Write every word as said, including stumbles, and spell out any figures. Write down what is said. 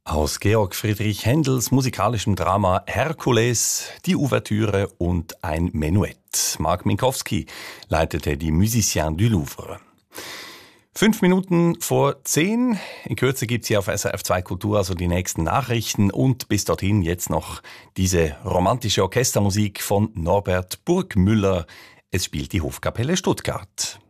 Aus Georg Friedrich Händels musikalischem Drama Herkules, die Ouvertüre und ein Menuett. Marc Minkowski leitete die Musiciens du Louvre. Fünf Minuten vor zehn. In Kürze gibt's hier auf S R F zwei Kultur also die nächsten Nachrichten und bis dorthin jetzt noch diese romantische Orchestermusik von Norbert Burgmüller. Es spielt die Hofkapelle Stuttgart.